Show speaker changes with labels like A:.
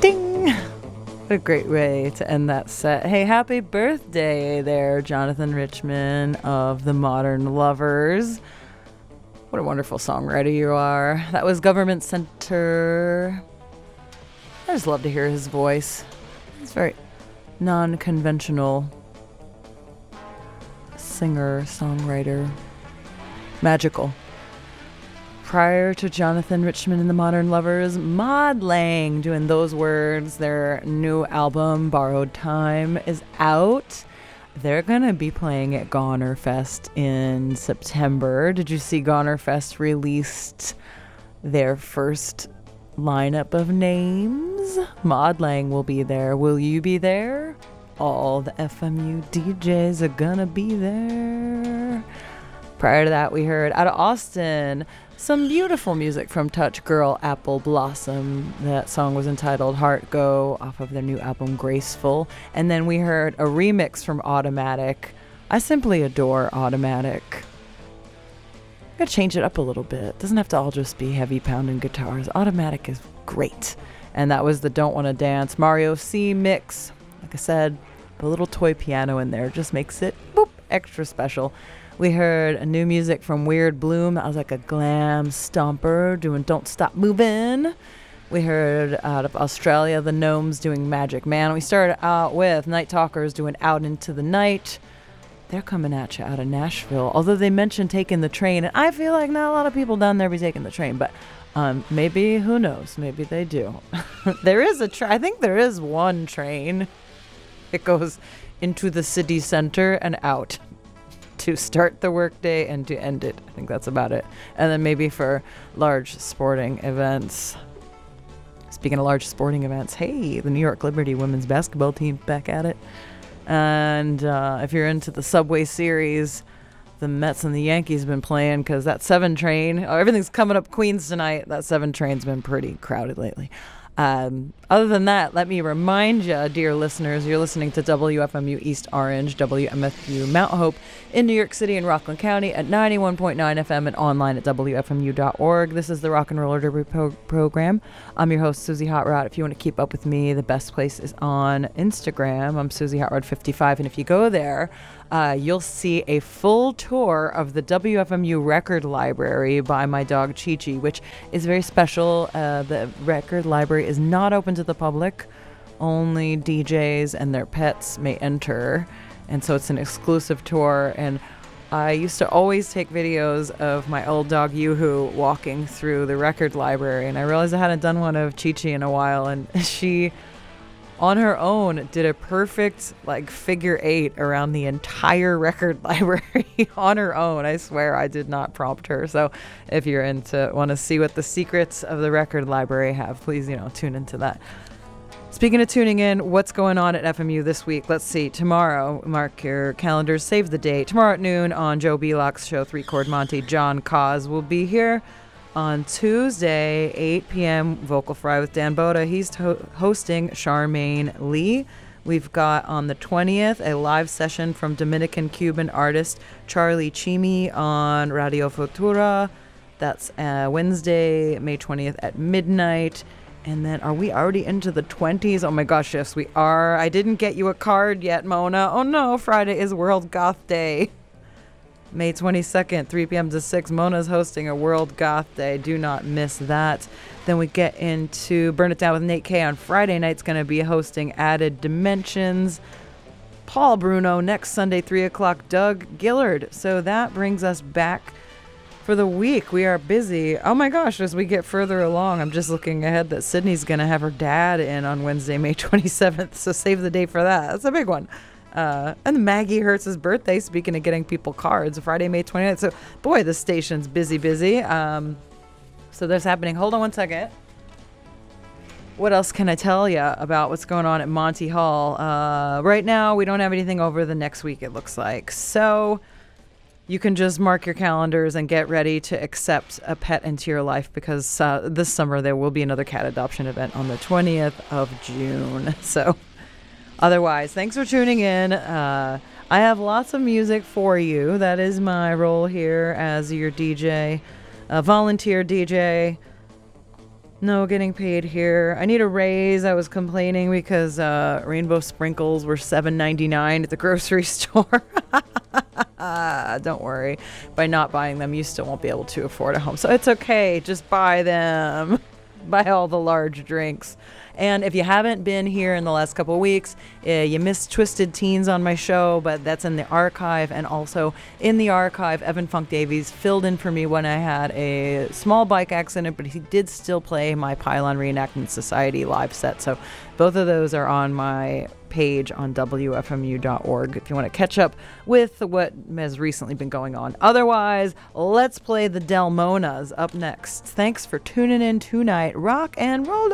A: Ding! What a great way to end that set. Hey, happy birthday there, Jonathan Richman of the Modern Lovers. What a wonderful songwriter you are. That was Government Center. I just love to hear his voice. He's very non-conventional singer, songwriter. Magical. Prior to Jonathan Richman and the Modern Lovers, Mod Lang doing Those Words. Their new album, Borrowed Time, is out. They're going to be playing at Goner Fest in September. Did you see Goner Fest released their first lineup of names? Mod Lang will be there. Will you be there? All the FMU DJs are going to be there. Prior to that, we heard out of Austin some beautiful music from Touch Girl Apple Blossom. That song was entitled Heart Go off of their new album Graceful. And then we heard a remix from Automatic. I simply adore Automatic. I gotta change it up a little bit. It doesn't have to all just be heavy pounding guitars. Automatic is great. And that was the Don't Wanna Dance Mario C mix. Like I said, the little toy piano in there just makes it boop extra special. We heard a new music from Weird Bloom. That was like a glam stomper doing Don't Stop Moving. We heard out of Australia, the Gnomes doing Magic Man. We started out with Night Talkers doing Out Into the Night. They're coming at you out of Nashville. Although they mentioned taking the train, and I feel like not a lot of people down there be taking the train, but maybe, who knows? Maybe they do. There is I think there is one train. It goes into the city center and out to start the workday and to end it. I think that's about it. And then maybe for large sporting events. Speaking of large sporting events, hey, the New York Liberty women's basketball team back at it. And if you're into the Subway Series, the Mets and the Yankees have been playing because that 7 train, everything's coming up Queens tonight. That 7 train's been pretty crowded lately. Other than that, let me remind you, dear listeners, you're listening to WFMU East Orange, WMFU Mount Hope in New York City and Rockland County at 91.9 FM and online at WFMU.org. This is the Rock and Roller Derby program. I'm your host, Susie Hot Rod. If you want to keep up with me, the best place is on Instagram. I'm Susie Hot Rod 55, and if you go there, you'll see a full tour of the WFMU record library by my dog Chi Chi, which is very special. The record library is not open to the public. Only DJs and their pets may enter. And so it's an exclusive tour. And I used to always take videos of my old dog Yoo-Hoo walking through the record library. And I realized I hadn't done one of Chi Chi in a while. And she, on her own, did a perfect figure 8 around the entire record library on her own. I swear I did not prompt her. So if you're want to see what the secrets of the record library have, please, tune into that. Speaking of tuning in, what's going on at FMU this week? Let's see. Tomorrow, mark your calendars, save the date. Tomorrow at noon on Joe Belock's show, 3 Chord Monty, John Cause will be here. On Tuesday, 8 p.m., Vocal Fry with Dan Boda. He's hosting Charmaine Lee. We've got on the 20th a live session from Dominican-Cuban artist Charlie Chimi on Radio Futura. That's Wednesday, May 20th at midnight. And then are we already into the 20s? Oh my gosh, yes, we are. I didn't get you a card yet, Mona. Oh no, Friday is World Goth Day. May 22nd, 3 p.m. to 6, Mona's hosting a World Goth Day. Do not miss that. Then we get into Burn It Down with Nate K on Friday night's going to be hosting Added Dimensions. Paul Bruno next Sunday, 3 o'clock, Doug Gillard. So that brings us back for the week. We are busy. Oh my gosh, as we get further along, I'm just looking ahead that Sydney's going to have her dad in on Wednesday, May 27th. So save the date for that. That's a big one. And Maggie Hertz's birthday, speaking of getting people cards, Friday, May 29th. So, boy, the station's busy. So that's happening. Hold on one second. What else can I tell you about what's going on at Monty Hall? Right now, we don't have anything over the next week, it looks like. So you can just mark your calendars and get ready to accept a pet into your life because this summer there will be another cat adoption event on the 20th of June. So otherwise, thanks for tuning in. I have lots of music for you. That is my role here as your DJ, volunteer DJ. No getting paid here. I need a raise. I was complaining because rainbow sprinkles were $7.99 at the grocery store. Don't worry. By not buying them, you still won't be able to afford a home. So it's okay. Just buy them. Buy all the large drinks. And if you haven't been here in the last couple of weeks, you missed Twisted Teens on my show, but that's in the archive. And also in the archive, Evan Funk Davies filled in for me when I had a small bike accident, but he did still play my Pylon Reenactment Society live set. So both of those are on my page on WFMU.org if you want to catch up with what has recently been going on. Otherwise, let's play the Delmonas up next. Thanks for tuning in tonight. Rock and roll.